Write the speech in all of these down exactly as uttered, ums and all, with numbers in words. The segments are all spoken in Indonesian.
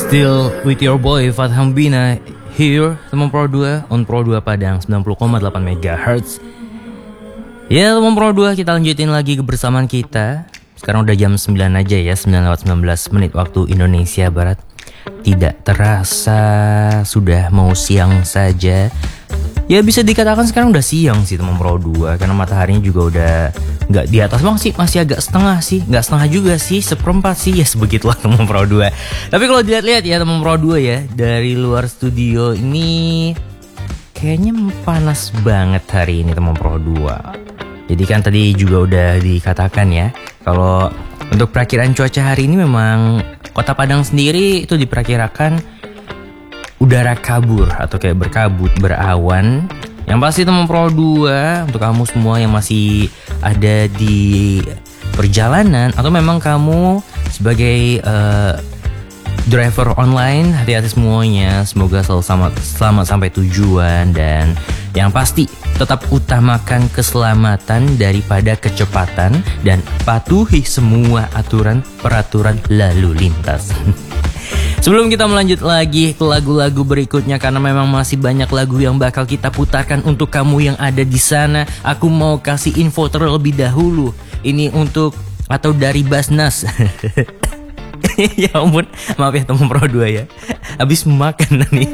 Still with your boy Fatham Bina here, teman Pro dua on Pro dua Padang sembilan puluh koma delapan megahertz. Ya teman Pro dua, kita lanjutin lagi kebersamaan kita. Sekarang udah jam sembilan aja ya, sembilan lewat sembilan belas menit waktu Indonesia Barat. Tidak terasa sudah mau siang saja. Ya bisa dikatakan sekarang udah siang sih teman Pro dua, karena mataharinya juga udah nggak di atas bang sih, masih agak setengah sih, nggak setengah juga sih, seperempat sih, ya sebegitulah teman Pro dua. Tapi kalau dilihat-lihat ya teman Pro dua ya, dari luar studio ini kayaknya panas banget hari ini teman Pro dua. Jadi kan tadi juga udah dikatakan ya, kalau untuk perakiran cuaca hari ini memang Kota Padang sendiri itu diperkirakan udara kabur atau kayak berkabut, berawan. Yang pasti teman Pro dua, untuk kamu semua yang masih ada di perjalanan atau memang kamu sebagai uh, driver online, hati-hati semuanya. Semoga selalu selamat, selamat sampai tujuan, dan yang pasti tetap utamakan keselamatan daripada kecepatan dan patuhi semua aturan peraturan lalu lintas. Sebelum kita melanjut lagi ke lagu-lagu berikutnya, karena memang masih banyak lagu yang bakal kita putarkan untuk kamu yang ada di sana, aku mau kasih info terlebih dahulu. Ini untuk atau dari Basnas. Ya ampun, maaf ya teman Pro dua ya, habis makan nih.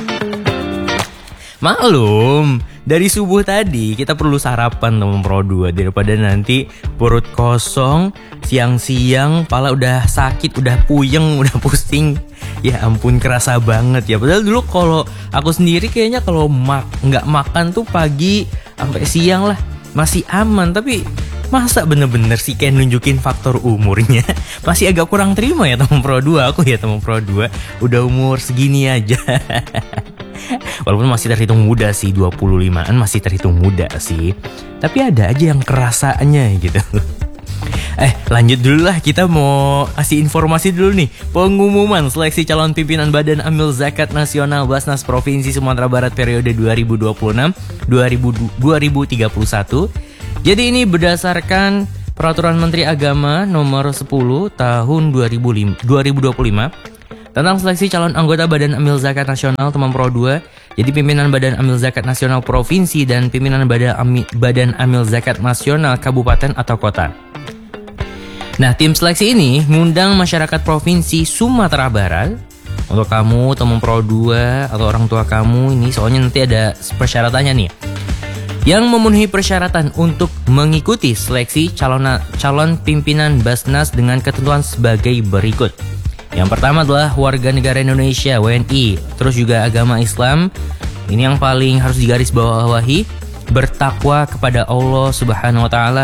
Maklum, dari subuh tadi kita perlu sarapan teman Pro dua, daripada nanti perut kosong, siang-siang pala udah sakit, udah puyeng, udah pusing. Ya ampun, kerasa banget ya. Padahal dulu kalau aku sendiri kayaknya kalau mak nggak makan tuh pagi sampai siang lah masih aman. Tapi masa bener-bener sih kayak nunjukin faktor umurnya, masih agak kurang terima ya teman Pro dua. Aku ya teman Pro dua udah umur segini aja. Walaupun masih terhitung muda sih, dua puluh limaan masih terhitung muda sih. Tapi ada aja yang kerasanya gitu. Eh lanjut dulu lah, kita mau kasih informasi dulu nih. Pengumuman seleksi calon pimpinan Badan Amil Zakat Nasional Basnas Provinsi Sumatera Barat periode dua ribu dua puluh enam sampai dua ribu tiga puluh satu. Jadi ini berdasarkan Peraturan Menteri Agama nomor sepuluh tahun dua ribu dua puluh lima tentang seleksi calon anggota Badan Amil Zakat Nasional teman Pro dua. Jadi pimpinan Badan Amil Zakat Nasional Provinsi dan pimpinan Badan Amil, Badan Amil Zakat Nasional Kabupaten atau Kota. Nah, tim seleksi ini ngundang masyarakat Provinsi Sumatera Barat. Untuk kamu teman Pro dua atau orang tua kamu ini, soalnya nanti ada persyaratannya nih, yang memenuhi persyaratan untuk mengikuti seleksi calon calon pimpinan Basnas dengan ketentuan sebagai berikut. Yang pertama adalah warga negara Indonesia, W N I, terus juga agama Islam. Ini yang paling harus digarisbawahi, bertakwa kepada Allah Subhanahu wa taala.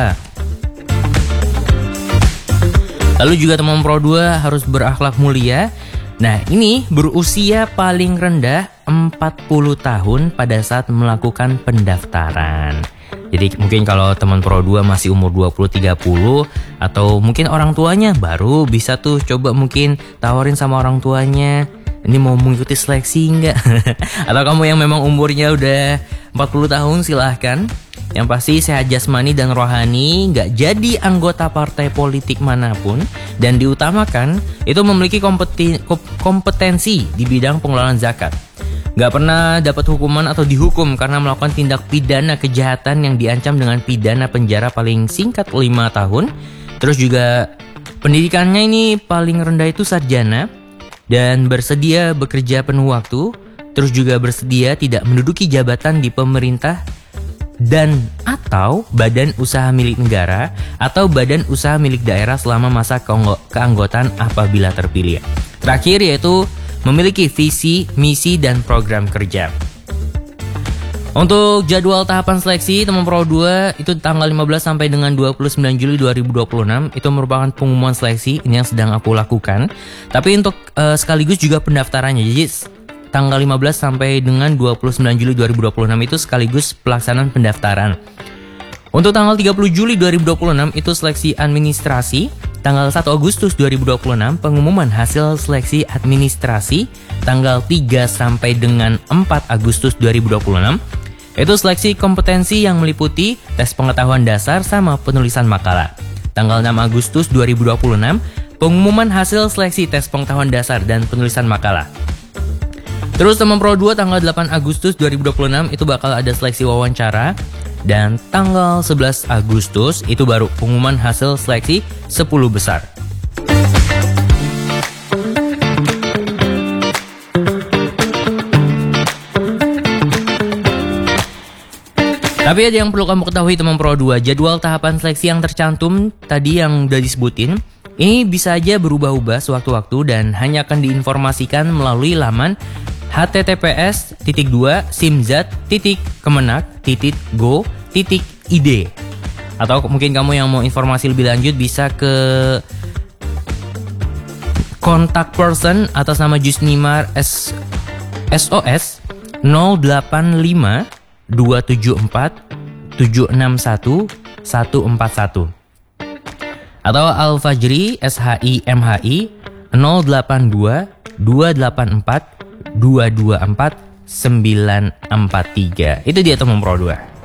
Lalu juga teman Pro dua harus berakhlak mulia. Nah, ini berusia paling rendah empat puluh tahun pada saat melakukan pendaftaran. Jadi mungkin kalau teman Pro dua masih umur dua puluh tiga puluh atau mungkin orang tuanya baru bisa tuh coba mungkin tawarin sama orang tuanya, ini mau mengikuti seleksi enggak? Atau kamu yang memang umurnya udah empat puluh tahun, silahkan. Yang pasti sehat jasmani dan rohani, gak jadi anggota partai politik manapun, dan diutamakan itu memiliki kompeten- kompetensi di bidang pengelolaan zakat. Gak pernah dapat hukuman atau dihukum karena melakukan tindak pidana kejahatan yang diancam dengan pidana penjara paling singkat lima tahun. Terus juga pendidikannya ini paling rendah itu sarjana, dan bersedia bekerja penuh waktu. Terus juga bersedia tidak menduduki jabatan di pemerintah dan atau badan usaha milik negara atau badan usaha milik daerah selama masa keanggotaan apabila terpilih. Terakhir yaitu memiliki visi, misi, dan program kerja. Untuk jadwal tahapan seleksi teman Pro dua itu tanggal lima belas sampai dengan dua puluh sembilan Juli dua ribu dua puluh enam itu merupakan pengumuman seleksi, ini yang sedang aku lakukan. Tapi untuk uh, sekaligus juga pendaftarannya. Jadi tanggal lima belas sampai dengan dua puluh sembilan Juli dua ribu dua puluh enam itu sekaligus pelaksanaan pendaftaran. Untuk tanggal tiga puluh Juli dua ribu dua puluh enam itu seleksi administrasi. Tanggal satu Agustus dua ribu dua puluh enam pengumuman hasil seleksi administrasi. Tanggal tiga sampai dengan empat Agustus dua ribu dua puluh enam itu seleksi kompetensi yang meliputi tes pengetahuan dasar sama penulisan makalah. Tanggal enam Agustus dua ribu dua puluh enam pengumuman hasil seleksi tes pengetahuan dasar dan penulisan makalah. Terus teman Pro dua tanggal delapan Agustus dua ribu dua puluh enam itu bakal ada seleksi wawancara. Dan tanggal sebelas Agustus itu baru pengumuman hasil seleksi sepuluh besar. Tapi ada yang perlu kamu ketahui teman Pro dua, jadwal tahapan seleksi yang tercantum tadi yang udah disebutin, ini bisa aja berubah-ubah sewaktu-waktu dan hanya akan diinformasikan melalui laman h t t p s titik dua simzat titik kemenak titik go titik i d. Atau mungkin kamu yang mau informasi lebih lanjut bisa ke kontak person atas nama Jusnimar S O S nol delapan lima dua tujuh empat tujuh enam satu satu empat satu atau Al-Fajri S H I M H I nol delapan dua dua delapan empat dua dua empat sembilan empat tiga. Itu dia teman Pro dua.